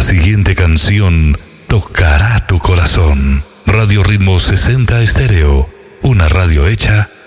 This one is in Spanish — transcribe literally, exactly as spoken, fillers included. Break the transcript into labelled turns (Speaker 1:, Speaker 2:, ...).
Speaker 1: siguiente canción tocará tu corazón. Radio Ritmo sesenta Estéreo, una radio hecha